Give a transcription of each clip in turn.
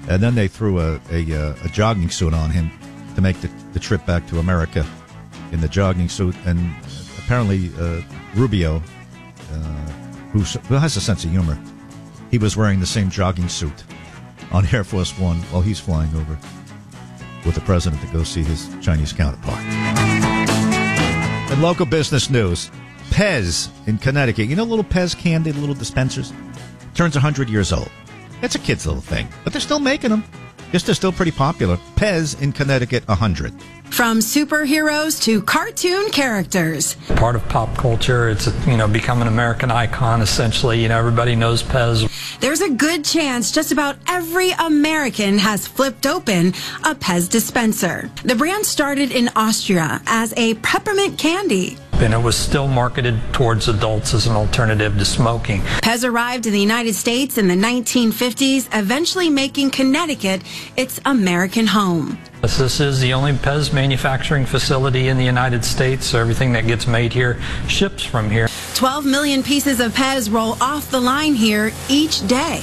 And then they threw a jogging suit on him to make the trip back to America in the jogging suit. And apparently Rubio, who has a sense of humor, he was wearing the same jogging suit on Air Force One while he's flying over with the president to go see his Chinese counterpart. In local business news, Pez in Connecticut. You know little Pez candy, little dispensers? Turns 100 years old. It's a kid's little thing, but they're still making them. Guess they're still pretty popular. Pez in Connecticut, 100. From superheroes to cartoon characters. Part of pop culture. It's, become an American icon, essentially. Everybody knows Pez. There's a good chance just about every American has flipped open a Pez dispenser. The brand started in Austria as a peppermint candy. And it was still marketed towards adults as an alternative to smoking. Pez arrived in the United States in the 1950s, eventually making Connecticut its American home. This is the only Pez manufacturing facility in the United States, so everything that gets made here ships from here. 12 million pieces of Pez roll off the line here each day.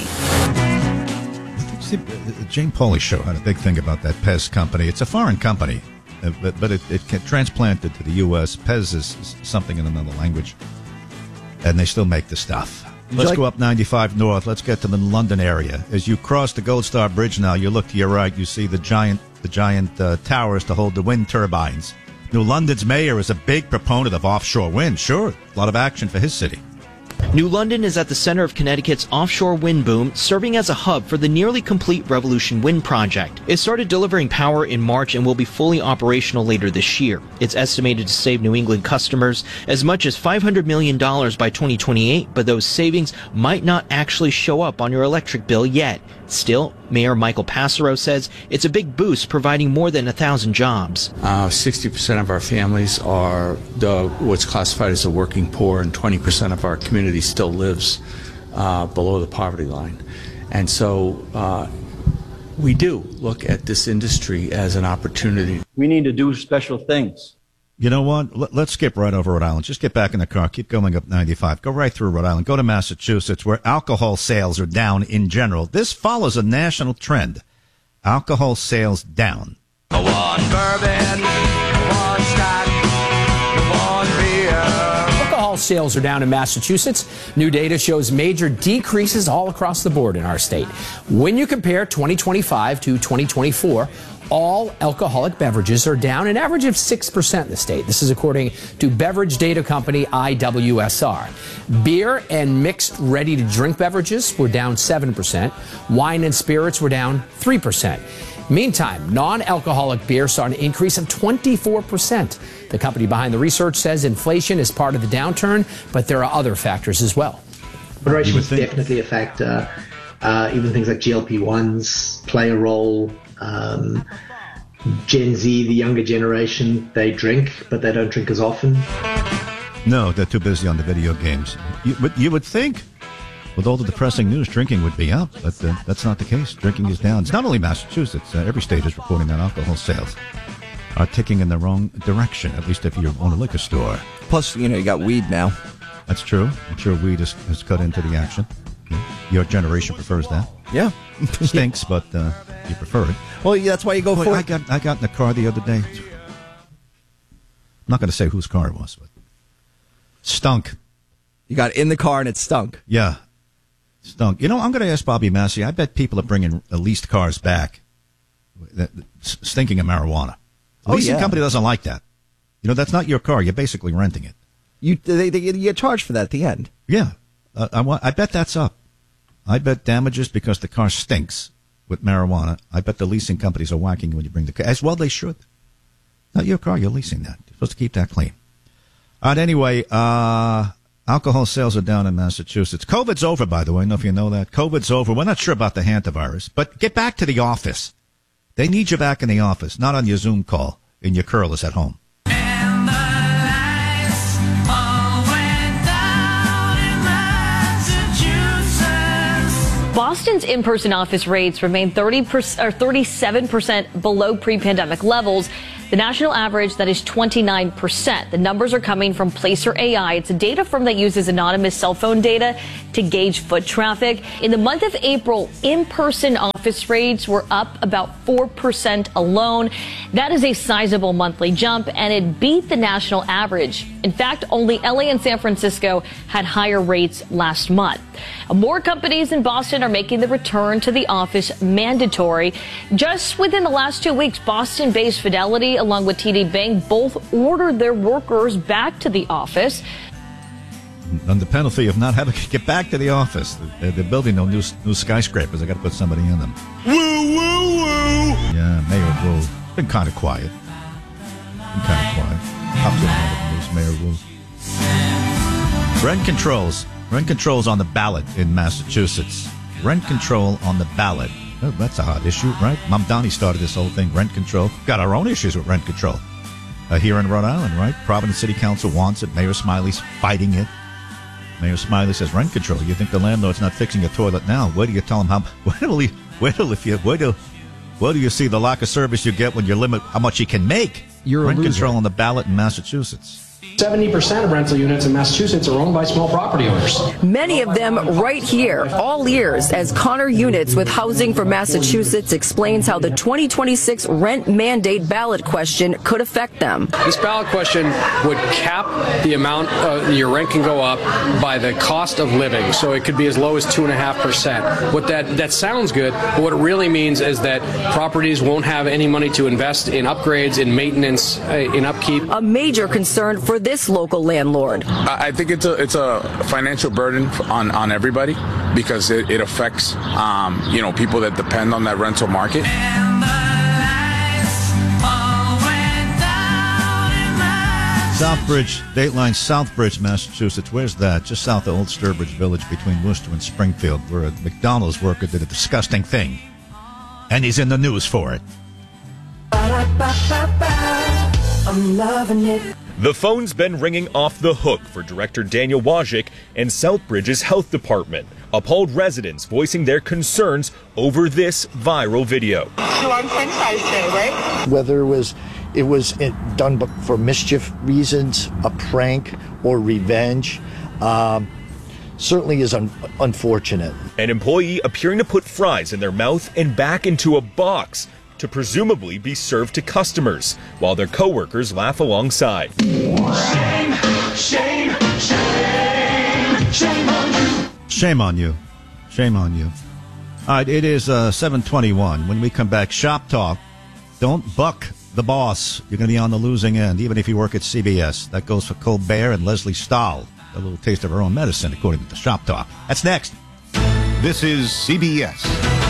The Jane Pauley show had a big thing about that Pez company. It's a foreign company. But it get transplanted to the U.S. Pez is something in another language, and they still make the stuff. Let's go up 95 North. Let's get to the London area. As you cross the Gold Star Bridge now, you look to your right, you see the giant towers to hold the wind turbines. New London's mayor is a big proponent of offshore wind. Sure, a lot of action for his city. New London is at the center of Connecticut's offshore wind boom, serving as a hub for the nearly complete Revolution Wind project. It started delivering power in March and will be fully operational later this year. It's estimated to save New England customers as much as $500 million by 2028, but those savings might not actually show up on your electric bill yet. Still, Mayor Michael Passero says it's a big boost, providing more than 1,000 jobs. 60% of our families are what's classified as the working poor, and 20% of our community still lives below the poverty line. And so we do look at this industry as an opportunity. We need to do special things. You know what? Let's skip right over Rhode Island. Just get back in the car. Keep going up 95. Go right through Rhode Island. Go to Massachusetts, where alcohol sales are down in general. This follows a national trend. Alcohol sales down. One bourbon, one scotch, one beer. Alcohol sales are down in Massachusetts. New data shows major decreases all across the board in our state. When you compare 2025 to 2024, all alcoholic beverages are down an average of 6% in the state. This is according to beverage data company IWSR. Beer and mixed ready-to-drink beverages were down 7%. Wine and spirits were down 3%. Meantime, non-alcoholic beer saw an increase of 24%. The company behind the research says inflation is part of the downturn, but there are other factors as well. Moderation was definitely a factor. Even things like GLP-1s play a role. Gen Z, the younger generation, they drink, but they don't drink as often. No, they're too busy on the video games. You would think, with all the depressing news, drinking would be up, but that's not the case. Drinking is down. It's not only Massachusetts. Every state is reporting that alcohol sales are ticking in the wrong direction, at least if you own a liquor store. Plus, you got weed now. That's true. I'm sure weed has cut into the action. Your generation prefers that. Yeah. Stinks, but you prefer it. Well, yeah, that's why you go for it. I got in the car the other day. I'm not going to say whose car it was, but stunk. You got in the car and it stunk. Yeah. Stunk. I'm going to ask Bobby Massey. I bet people are bringing leased cars back stinking of marijuana. The leasing company doesn't like that. That's not your car. You're basically renting it. You get charged for that at the end. Yeah. I bet that's up. I bet damages because the car stinks with marijuana. I bet the leasing companies are whacking you when you bring the car. As well they should. Not your car. You're leasing that. You're supposed to keep that clean. All right, anyway, alcohol sales are down in Massachusetts. COVID's over, by the way. I don't know if you know that. COVID's over. We're not sure about the hantavirus, but get back to the office. They need you back in the office, not on your Zoom call in your curlers at home. Boston's in-person office rates remain 37% below pre-pandemic levels. The national average, that is 29%. The numbers are coming from Placer AI. It's a data firm that uses anonymous cell phone data to gauge foot traffic. In the month of April, in-person office rates were up about 4% alone. That is a sizable monthly jump, and it beat the national average. In fact, only LA and San Francisco had higher rates last month. More companies in Boston are making the return to the office mandatory. Just within the last 2 weeks, Boston-based Fidelity, along with TD Bank, both ordered their workers back to the office. Under penalty of not having to get back to the office. They're building no new skyscrapers. They got to put somebody in them. Woo, woo, woo! Yeah, Mayor Wu. Been kind of quiet. Up to the news, Mayor Wu. Rent controls on the ballot in Massachusetts. Rent control on the ballot. Oh, that's a hot issue, right? Mamdani started this whole thing, rent control. Got our own issues with rent control. Here in Rhode Island, right? Providence City Council wants it. Mayor Smiley's fighting it. Mayor Smiley says rent control. You think the landlord's not fixing a toilet now? Where do you tell him how? Where do you see the lack of service you get when you limit how much he can make? You're rent a loser. Control on the ballot in Massachusetts. 70% of rental units in Massachusetts are owned by small property owners. Many of them right here, all ears, as Connor Units with Housing for Massachusetts explains how the 2026 rent mandate ballot question could affect them. This ballot question would cap the amount your rent can go up by the cost of living, so it could be as low as 2.5%. What that sounds good, but what it really means is that properties won't have any money to invest in upgrades, in maintenance, in upkeep. A major concern for this local landlord. I think it's a financial burden on everybody because it affects people that depend on that rental market. Southbridge, Dateline Southbridge, Massachusetts. Where's that? Just south of Old Sturbridge Village between Worcester and Springfield, where a McDonald's worker did a disgusting thing. And he's in the news for it. I'm loving it. The phone's been ringing off the hook for Director Daniel Wojcik and Southbridge's health department. Appalled residents voicing their concerns over this viral video. You on French fries today, right? Whether it was done for mischief reasons, a prank, or revenge, certainly is unfortunate. An employee appearing to put fries in their mouth and back into a box to presumably be served to customers, while their coworkers laugh alongside. Shame, shame, shame, shame on you. Shame on you. Shame on you. All right, it is 7:21. When we come back, Shop Talk. Don't buck the boss. You're going to be on the losing end, even if you work at CBS. That goes for Colbert and Leslie Stahl. A little taste of her own medicine, according to Shop Talk. That's next. This is CBS.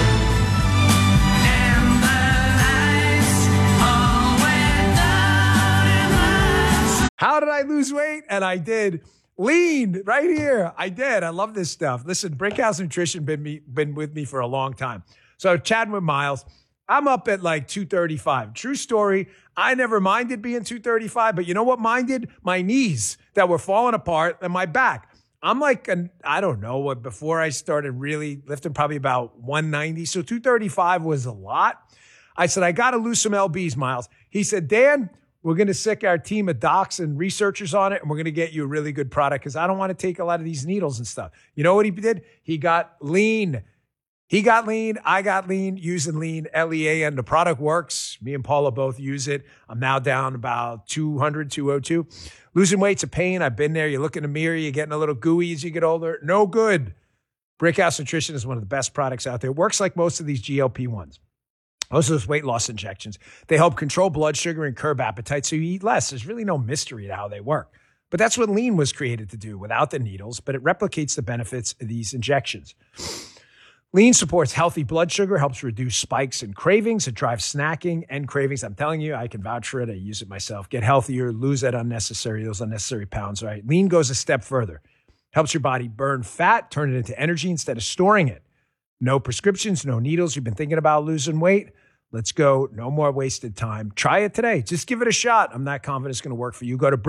How did I lose weight? And I did. Lean right here. I did. I love this stuff. Listen, Brickhouse Nutrition been with me for a long time. So chatting with Miles, I'm up at like 235. True story. I never minded being 235, but you know what minded? My knees that were falling apart and my back. I'm like, I don't know what, before I started really lifting, probably about 190. So 235 was a lot. I said, I got to lose some LBs, Miles. He said, Dan, we're going to sick our team of docs and researchers on it, and we're going to get you a really good product because I don't want to take a lot of these needles and stuff. You know what he did? He got lean. He got lean. I got lean, using lean, LEAN. The product works. Me and Paula both use it. I'm now down about 200, 202. Losing weight's a pain. I've been there. You look in the mirror, you're getting a little gooey as you get older. No good. Brickhouse Nutrition is one of the best products out there. It works like most of these GLP-1s. Most of those weight loss injections, they help control blood sugar and curb appetite so you eat less. There's really no mystery to how they work. But that's what lean was created to do without the needles, but it replicates the benefits of these injections. Lean supports healthy blood sugar, helps reduce spikes and cravings. It drives snacking and cravings. I'm telling you, I can vouch for it. I use it myself. Get healthier, lose those unnecessary pounds, right? Lean goes a step further. Helps your body burn fat, turn it into energy instead of storing it. No prescriptions, no needles. You've been thinking about losing weight? Let's go. No more wasted time. Try it today. Just give it a shot. I'm not confident it's going to work for you. Go to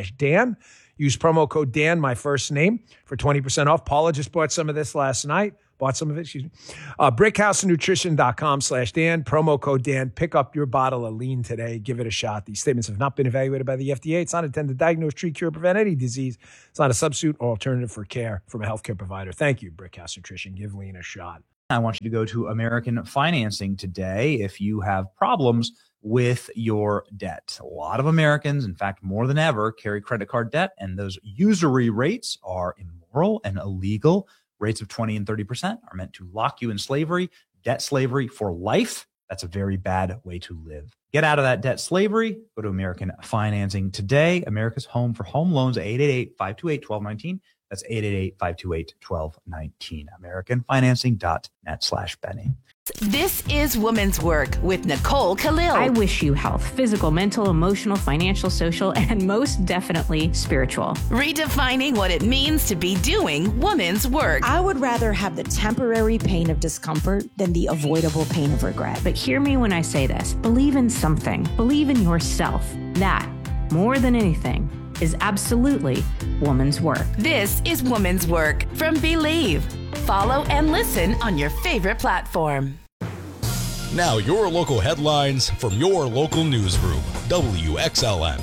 brickhousenutrition.com/Dan. Use promo code Dan, my first name, for 20% off. Paula just bought some of this last night. Bought some of it, excuse me. BrickhouseNutrition.com/Dan, promo code Dan. Pick up your bottle of lean today. Give it a shot. These statements have not been evaluated by the FDA. It's not intended to diagnose, treat, cure, prevent any disease. It's not a substitute or alternative for care from a healthcare provider. Thank you, Brickhouse Nutrition. Give lean a shot. I want you to go to American Financing today if you have problems with your debt. A lot of Americans, in fact, more than ever, carry credit card debt, and those usury rates are immoral and illegal. Rates of 20 and 30% are meant to lock you in slavery, debt slavery for life. That's a very bad way to live. Get out of that debt slavery. Go to American Financing today. America's home for home loans, 888-528-1219. That's 888-528-1219. AmericanFinancing.net/Benny. This is Women's Work with Nicole Khalil. I wish you health, physical, mental, emotional, financial, social, and most definitely spiritual. Redefining what it means to be doing women's work. I would rather have the temporary pain of discomfort than the avoidable pain of regret. But hear me when I say this. Believe in something. Believe in yourself. That, more than anything, is absolutely woman's work. This is Woman's Work from Believe. Follow and listen on your favorite platform. Now your local headlines from your local newsroom, WXLN.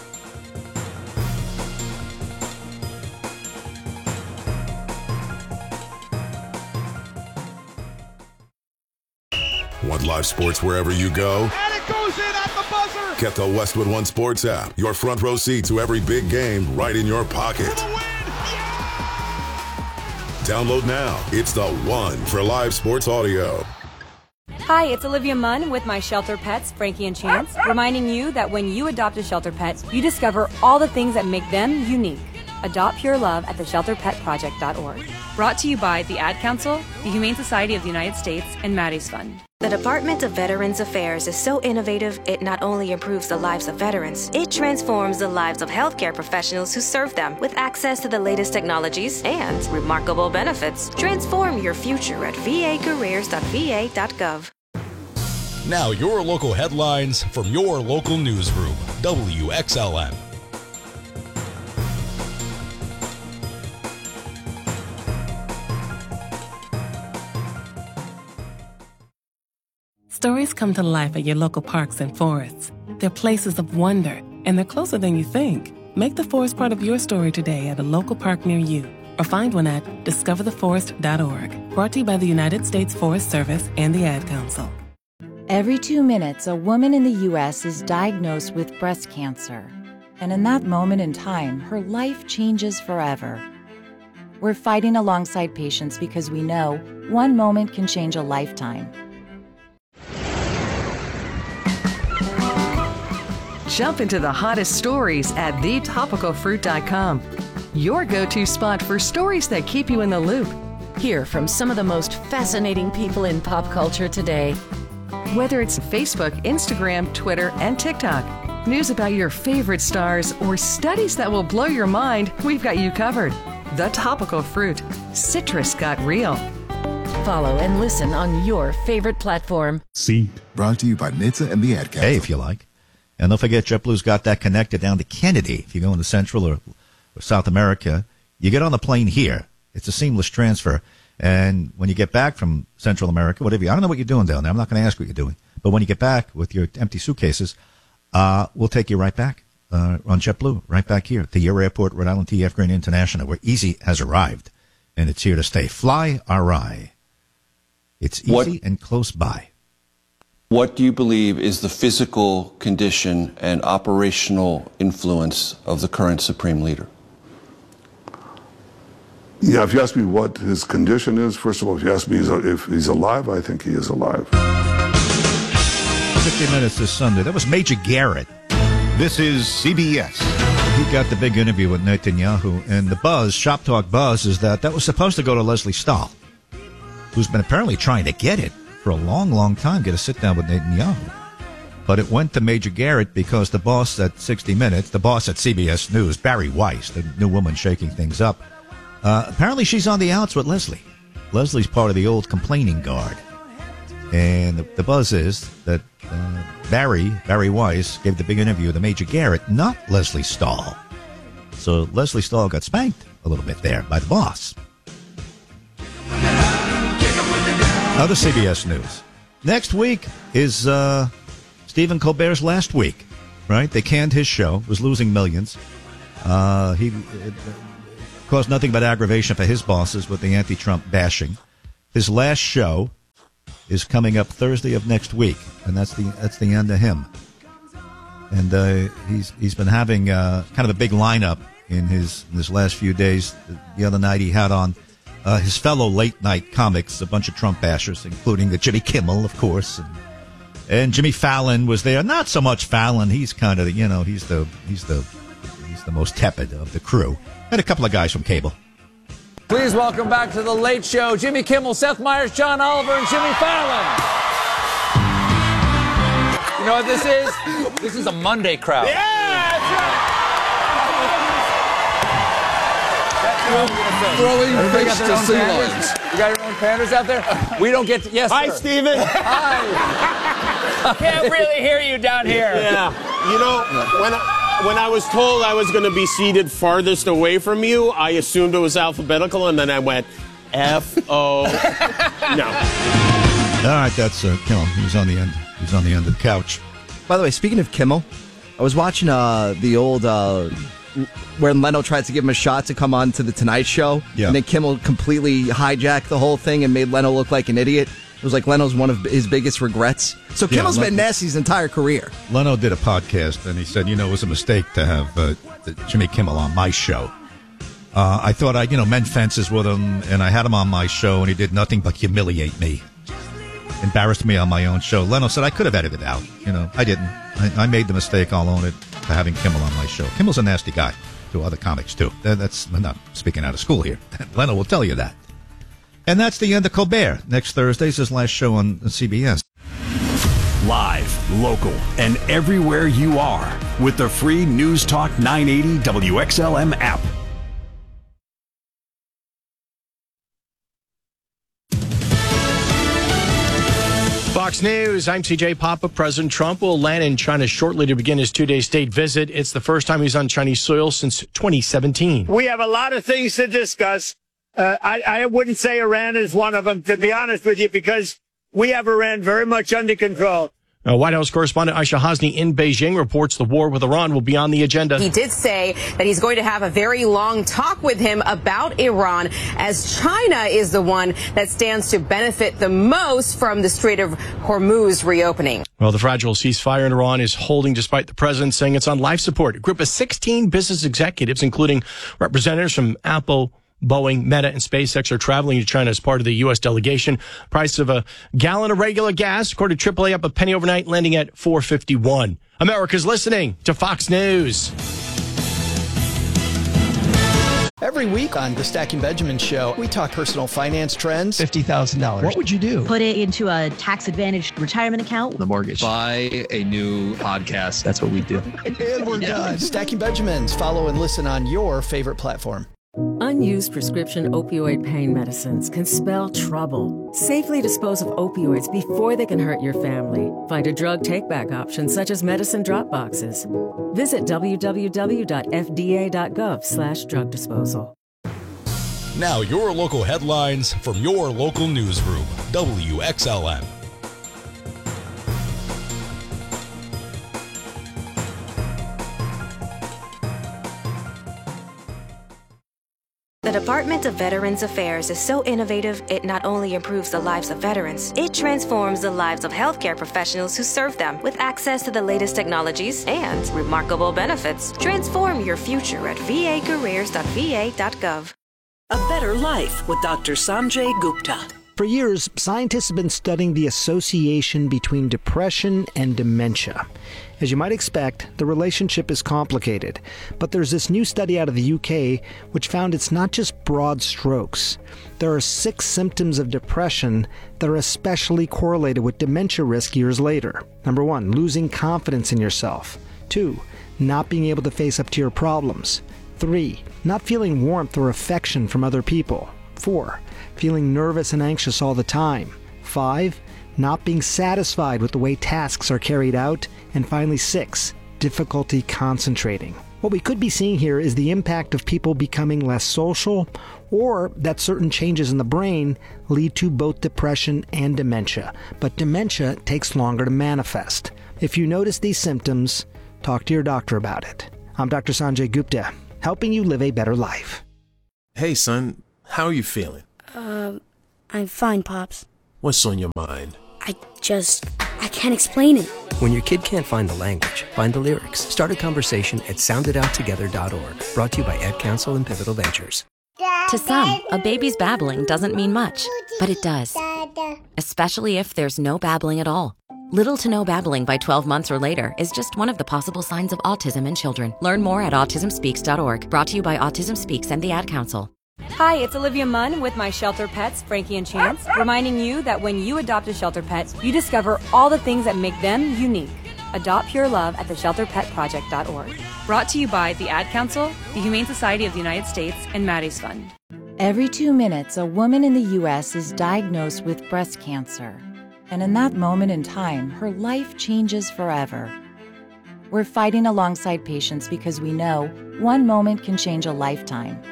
Want live sports wherever you go? And it goes in at the buzzer. Get the Westwood One Sports app. Your front row seat to every big game right in your pocket. Download now. It's the one for live sports audio. Hi, it's Olivia Munn with my shelter pets, Frankie and Chance, reminding you that when you adopt a shelter pet, you discover all the things that make them unique. Adopt pure love at theshelterpetproject.org. Brought to you by the Ad Council, the Humane Society of the United States, and Maddie's Fund. The Department of Veterans Affairs is so innovative, it not only improves the lives of veterans, it transforms the lives of healthcare professionals who serve them with access to the latest technologies and remarkable benefits. Transform your future at vacareers.va.gov. Now your local headlines from your local newsroom, WXLN. Stories come to life at your local parks and forests. They're places of wonder, and they're closer than you think. Make the forest part of your story today at a local park near you, or find one at discovertheforest.org. Brought to you by the United States Forest Service and the Ad Council. Every 2 minutes, a woman in the U.S. is diagnosed with breast cancer. And in that moment in time, her life changes forever. We're fighting alongside patients because we know one moment can change a lifetime. Jump into the hottest stories at thetopicalfruit.com. Your go-to spot for stories that keep you in the loop. Hear from some of the most fascinating people in pop culture today. Whether it's Facebook, Instagram, Twitter, and TikTok, news about your favorite stars, or studies that will blow your mind, we've got you covered. The Topical Fruit. Citrus got real. Follow and listen on your favorite platform. See, brought to you by NHTSA and the Ad Council. Hey, if you like. And don't forget, JetBlue's got that connected down to Kennedy. If you go into Central or South America, you get on the plane here. It's a seamless transfer. And when you get back from Central America, whatever, I don't know what you're doing down there. I'm not going to ask what you're doing. But when you get back with your empty suitcases, we'll take you right back on JetBlue, right back here to your airport, Rhode Island T.F. Green International, where easy has arrived. And it's here to stay. Fly RI. It's easy and close by. What do you believe is the physical condition and operational influence of the current Supreme Leader? Yeah, if you ask me what his condition is, first of all, if you ask me if he's alive, I think he is alive. 50 Minutes this Sunday. That was Major Garrett. This is CBS. He got the big interview with Netanyahu, and the buzz, Shop Talk buzz, is that was supposed to go to Leslie Stahl, who's been apparently trying to get it for a long, long time, get a sit-down with Netanyahu. But it went to Major Garrett because the boss at 60 Minutes, the boss at CBS News, Barry Weiss, the new woman shaking things up, apparently she's on the outs with Leslie. Leslie's part of the old complaining guard. And the buzz is that Barry Weiss gave the big interview to Major Garrett, not Leslie Stahl. So Leslie Stahl got spanked a little bit there by the boss. Other CBS news. Next week is Stephen Colbert's last week, right? They canned his show, was losing millions. He caused nothing but aggravation for his bosses with the anti-Trump bashing. His last show is coming up Thursday of next week, and that's the end of him. And he's been having kind of a big lineup in his last few days. The other night he had on his fellow late-night comics, a bunch of Trump bashers, including the Jimmy Kimmel, of course, and Jimmy Fallon was there. Not so much Fallon; he's kind of he's the most tepid of the crew. And a couple of guys from cable. Please welcome back to The Late Show, Jimmy Kimmel, Seth Meyers, John Oliver, and Jimmy Fallon. You know what this is? This is a Monday crowd. Yeah, that's right. Throwing fish to sea lions. You got your own panders out there? We don't get to... Yes, Hi, sir. Stephen. Hi. Can't really hear you down here. Yeah. You know, when I was told I was going to be seated farthest away from you, I assumed it was alphabetical, and then I went F-O. No. All right, that's Kimmel. He was on the end. He was on the end of the couch. By the way, speaking of Kimmel, I was watching the old where Leno tried to give him a shot to come on to the Tonight Show, and then Kimmel completely hijacked the whole thing and made Leno look like an idiot. It was like Leno's one of his biggest regrets. So Kimmel's been nasty his entire career. Leno did a podcast, and he said, it was a mistake to have Jimmy Kimmel on my show. I thought I mend fences with him, and I had him on my show, and he did nothing but humiliate me. Embarrassed me on my own show. Leno said I could have edited out. I didn't. I made the mistake. I'll own it for having Kimmel on my show. Kimmel's a nasty guy to other comics, too. I'm not speaking out of school here. Leno will tell you that. And that's the end of Colbert. Next Thursday's his last show on CBS. Live, local, and everywhere you are with the free News Talk 980 WXLM app. Fox News, I'm CJ Papa. President Trump will land in China shortly to begin his two-day state visit. It's the first time he's on Chinese soil since 2017. We have a lot of things to discuss. I wouldn't say Iran is one of them, to be honest with you, because we have Iran very much under control. White House correspondent Aisha Hasni in Beijing reports the war with Iran will be on the agenda. He did say that he's going to have a very long talk with him about Iran, as China is the one that stands to benefit the most from the Strait of Hormuz reopening. Well, the fragile ceasefire in Iran is holding despite the president saying it's on life support. A group of 16 business executives, including representatives from Apple, Boeing, Meta, and SpaceX are traveling to China as part of the U.S. delegation. Price of a gallon of regular gas, according to AAA, up a penny overnight, landing at $4.51. America's listening to Fox News. Every week on the Stacking Benjamin Show, we talk personal finance trends. $50,000. What would you do? Put it into a tax-advantaged retirement account. The mortgage. Buy a new podcast. That's what we do. And we're done. Stacking Benjamins. Follow and listen on your favorite platform. Unused prescription opioid pain medicines can spell trouble. Safely dispose of opioids before they can hurt your family. Find a drug take-back option such as medicine drop boxes. Visit www.fda.gov/drug disposal. Now your local headlines from your local newsroom, WXLM. The Department of Veterans Affairs is so innovative, it not only improves the lives of veterans, it transforms the lives of healthcare professionals who serve them with access to the latest technologies and remarkable benefits. Transform your future at vacareers.va.gov. A Better Life with Dr. Sanjay Gupta. For years, scientists have been studying the association between depression and dementia. As you might expect, the relationship is complicated, but there's this new study out of the UK which found it's not just broad strokes. There are 6 symptoms of depression that are especially correlated with dementia risk years later. Number 1, losing confidence in yourself. 2, not being able to face up to your problems. 3, not feeling warmth or affection from other people. 4, feeling nervous and anxious all the time. 5, not being satisfied with the way tasks are carried out. And finally, 6, difficulty concentrating. What we could be seeing here is the impact of people becoming less social, or that certain changes in the brain lead to both depression and dementia. But dementia takes longer to manifest. If you notice these symptoms, talk to your doctor about it. I'm Dr. Sanjay Gupta, helping you live a better life. Hey, son, how are you feeling? I'm fine, Pops. What's on your mind? I can't explain it. When your kid can't find the language, find the lyrics. Start a conversation at sounditouttogether.org. Brought to you by Ad Council and Pivotal Ventures. To some, a baby's babbling doesn't mean much, but it does. Especially if there's no babbling at all. Little to no babbling by 12 months or later is just one of the possible signs of autism in children. Learn more at autismspeaks.org. Brought to you by Autism Speaks and the Ad Council. Hi, it's Olivia Munn with my shelter pets, Frankie and Chance, reminding you that when you adopt a shelter pet, you discover all the things that make them unique. Adopt pure love at theshelterpetproject.org. Brought to you by the Ad Council, the Humane Society of the United States, and Maddie's Fund. Every 2 minutes, a woman in the U.S. is diagnosed with breast cancer. And in that moment in time, her life changes forever. We're fighting alongside patients because we know one moment can change a lifetime.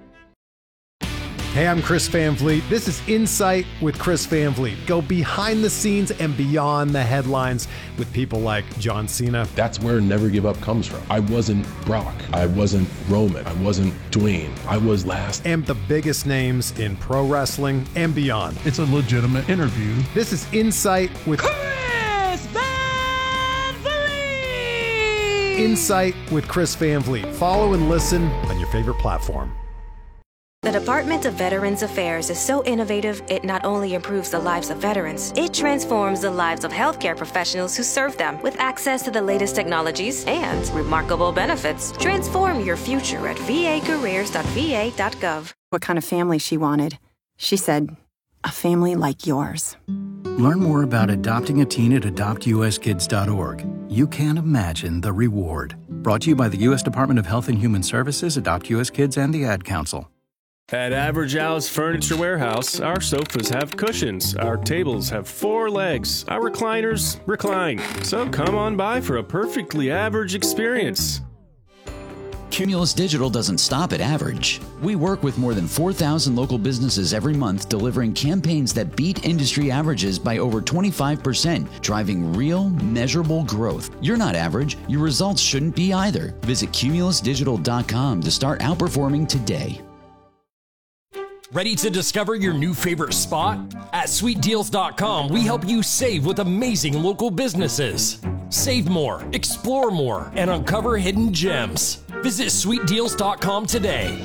Hey, I'm Chris Van Vliet. This is Insight with Chris Van Vliet. Go behind the scenes and beyond the headlines with people like John Cena. That's where Never Give Up comes from. I wasn't Brock. I wasn't Roman. I wasn't Dwayne. I was last. And the biggest names in pro wrestling and beyond. It's a legitimate interview. This is Insight with Chris Van Vliet. Insight with Chris Van Vliet. Follow and listen on your favorite platform. The Department of Veterans Affairs is so innovative, it not only improves the lives of veterans, it transforms the lives of healthcare professionals who serve them with access to the latest technologies and remarkable benefits. Transform your future at vacareers.va.gov. What kind of family she wanted. She said, a family like yours. Learn more about adopting a teen at adoptuskids.org. You can't imagine the reward. Brought to you by the U.S. Department of Health and Human Services, Adopt U.S. Kids, and the Ad Council. At Average Al's Furniture Warehouse, our sofas have cushions, our tables have 4 legs, our recliners recline. So come on by for a perfectly average experience. Cumulus Digital doesn't stop at average. We work with more than 4,000 local businesses every month, delivering campaigns that beat industry averages by over 25%, driving real, measurable growth. You're not average. Your results shouldn't be either. Visit cumulusdigital.com to start outperforming today. Ready to discover your new favorite spot? At SweetDeals.com, we help you save with amazing local businesses. Save more, explore more, and uncover hidden gems. Visit SweetDeals.com today.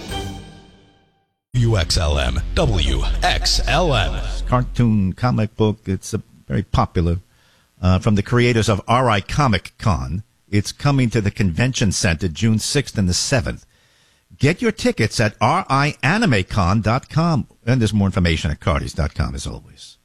WXLM, WXLM. Cartoon comic book. It's very popular. From the creators of RI Comic Con. It's coming to the Convention Center June 6th and the 7th. Get your tickets at rianimecon.com. And there's more information at cardis.com as always.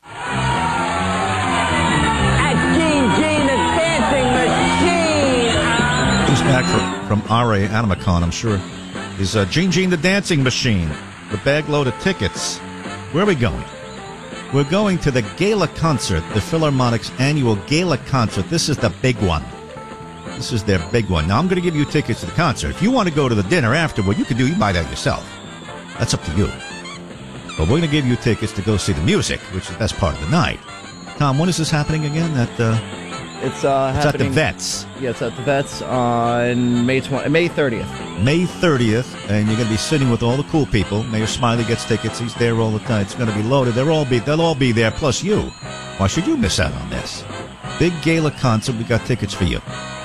At Gene the Dancing Machine. Who's back from RA Animecon, I'm sure, is Gene the Dancing Machine. The bag load of tickets. Where are we going? We're going to the Gala Concert, the Philharmonic's annual Gala Concert. This is the big one. This is their big one. Now, I'm going to give you tickets to the concert. If you want to go to the dinner afterward, you buy that yourself. That's up to you. But we're going to give you tickets to go see the music, which is the best part of the night. Tom, when is this happening again? It's at the Vets. Yeah, it's at the Vets on May 30th. May 30th, and you're going to be sitting with all the cool people. Mayor Smiley gets tickets. He's there all the time. It's going to be loaded. They'll all be there, plus you. Why should you miss out on this? Big Gala Concert. We got tickets for you.